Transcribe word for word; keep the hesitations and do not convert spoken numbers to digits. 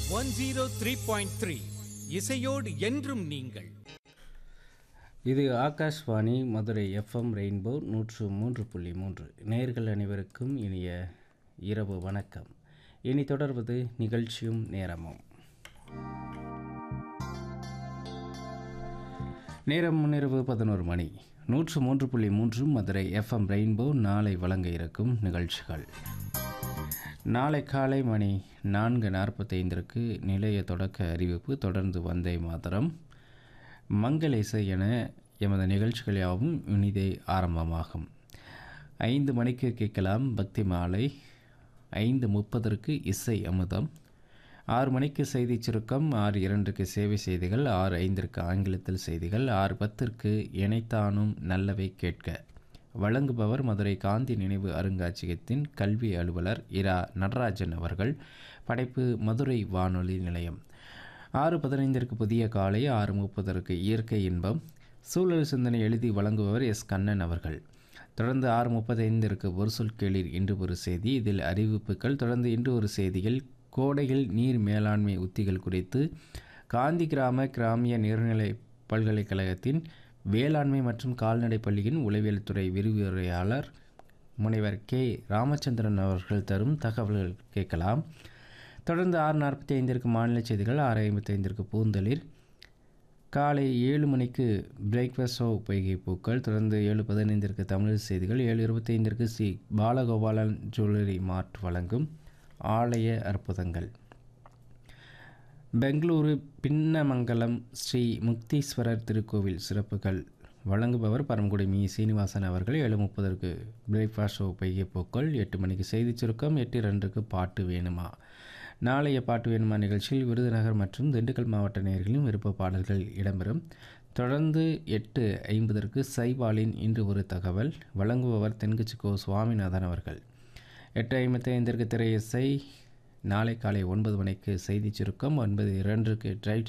One zero three point three இசையோடு என்றும் நீங்கள். இது ஆகாஷ்வாணி மதுரை எஃப்எம் ரெயின்போ நூற்று மூன்று புள்ளி மூன்று. நேயர்கள் அனைவருக்கும் இனிய இரவு வணக்கம். இனி தொடர்வது நிகழ்ச்சியும் நேரமும். நேரம் முன்னிரவு பதினோரு மணி. நூற்று மூன்று புள்ளி மூன்று மதுரை எஃப்எம் ரெயின்போ நாளை வழங்க இருக்கும் நிகழ்ச்சிகள். நாளை காலை மணி நான்கு நாற்பத்தைந்திற்கு நிலைய தொடக்க அறிவிப்பு, தொடர்ந்து வந்தே மாதரம், மங்கள இசை என எமது நிகழ்ச்சிகள் யாவும் இனிதே ஆரம்பமாகும். ஐந்து மணிக்கு கேட்கலாம் பக்தி மாலை. ஐந்து முப்பதற்கு இசை அமுதம். ஆறு மணிக்கு செய்தி சுருக்கம். ஆறு இரண்டுக்கு சேவை செய்திகள். ஆறு ஐந்திற்கு ஆங்கிலத்தில் செய்திகள். ஆறு பத்திற்கு இணைத்தானும் நல்லவை கேட்க. வழங்குபவர் மதுரை காந்தி நினைவு அருங்காட்சியகத்தின் கல்வி அலுவலர் இரா நடராஜன் அவர்கள். படைப்பு மதுரை வானொலி நிலையம். ஆறு பதினைந்திற்கு புதிய காலை. ஆறு முப்பதற்கு இயற்கை இன்பம். சூழல் சிந்தனை எழுதி வழங்குபவர் எஸ் கண்ணன் அவர்கள். தொடர்ந்து ஆறு முப்பத்தைந்திற்கு ஒரு சொல் கேளீர் இன்று ஒரு செய்தி. இதில் அறிவிப்புகள். தொடர்ந்து இன்று ஒரு செய்திகள். கோடையில் நீர் மேலாண்மை உத்திகள் குறித்து காந்தி கிராம கிராமிய நீர்நிலை பல்கலைக்கழகத்தின் வேளாண்மை மற்றும் கால்நடை பள்ளியின் உளவியல் துறை விரிவுரையாளர் முனைவர் கே ராமச்சந்திரன் அவர்கள் தரும் தகவல்கள் கேட்கலாம். தொடர்ந்து ஆறு நாற்பத்தி ஐந்திற்கு மாநில செய்திகள். ஆறு ஐம்பத்தி ஐந்திற்கு பூந்தளிர். காலை ஏழு மணிக்கு பிரேக்ஃபாஸ்ட் ஷோ பொய்கை பூக்கள். தொடர்ந்து ஏழு பதினைந்திற்கு தமிழ் செய்திகள். ஏழு இருபத்தைந்திற்கு ஸ்ரீ பாலகோபாலன் ஜுவல்லரி மார்ட் வழங்கும் ஆலய அற்புதங்கள். பெங்களூரு பின்னமங்கலம் ஸ்ரீ முக்தீஸ்வரர் திருக்கோவில் சிறப்புகள் வழங்குபவர் பரமக்குடி மீ சீனிவாசன் அவர்கள். ஏழு முப்பதற்கு பிரேக்ஃபாஸ்ட் ஷோ பொய்கை பூக்கள். எட்டு மணிக்கு செய்தி சுருக்கம். எட்டு இரண்டுக்கு பாட்டு வேணுமா. நாளைய பாட்டு வேணுமா நிகழ்ச்சியில் விருதுநகர் மற்றும் திண்டுக்கல் மாவட்ட நேயர்களின் விருப்ப பாடல்கள் இடம்பெறும். தொடர்ந்து எட்டு ஐம்பதற்கு சைபாலின் இன்று ஒரு தகவல் வழங்குபவர் தென்கட்சி கோ சுவாமிநாதன் அவர்கள். எட்டு ஐம்பத்தி ஐந்திற்கு திரை இசை. நாளை காலை ஒன்பது மணிக்கு செய்தி சுருக்கம். ஒன்பது இரண்டுக்கு டிரைவ்